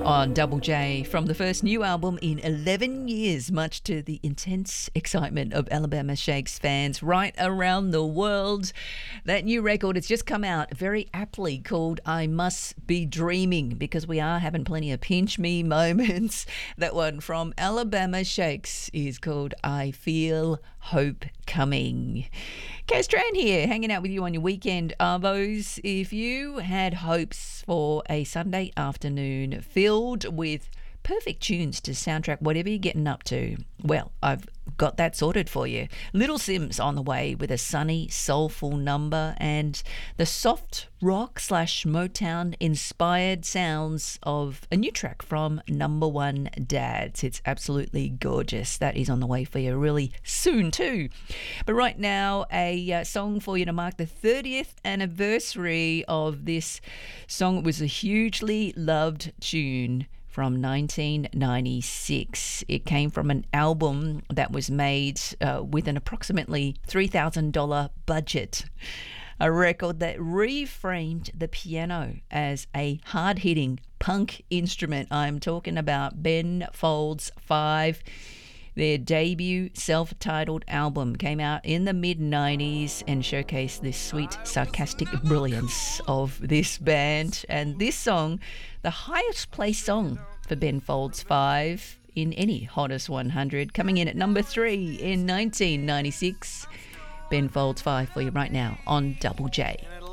on Double J from the first new album in 11 years, much to the intense excitement of Alabama Shakes fans right around the world. That new record has just come out, very aptly called I Must Be Dreaming, because we are having plenty of pinch me moments. That one from Alabama Shakes is called I Feel Hope Coming. Kaz Tran here, hanging out with you on your weekend arvos. If you had hopes for a Sunday afternoon filled with perfect tunes to soundtrack whatever you're getting up to, well, I've got that sorted for you. Little Simz on the way with a sunny, soulful number and the soft rock / Motown inspired sounds of a new track from Number One Dads. It's absolutely gorgeous. That is on the way for you really soon too. But right now, a song for you to mark the 30th anniversary of this song. It was a hugely loved tune from 1996. It came from an album that was made with an approximately $3,000 budget. A record that reframed the piano as a hard-hitting punk instrument. I'm talking about Ben Folds 5. Their debut self-titled album came out in the mid-90s and showcased this sweet, sarcastic brilliance of this band. And this song, the highest placed song for Ben Folds 5 in any Hottest 100, coming in at number 3 in 1996. Ben Folds 5 for you right now on Double J.